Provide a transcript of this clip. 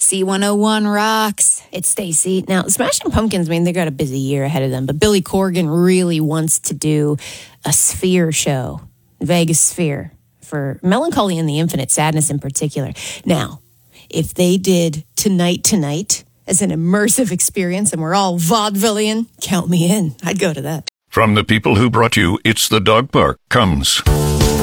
C101 rocks. It's Stacy. Now, Smashing Pumpkins, I mean, they got a busy year ahead of them, but Billy Corgan really wants to do a Sphere show, Vegas Sphere, for Melancholy and the Infinite Sadness in particular. Now, if they did Tonight as an immersive experience and we're all vaudevillian, count me in. I'd go to that. From the people who brought you It's the Dog Park comes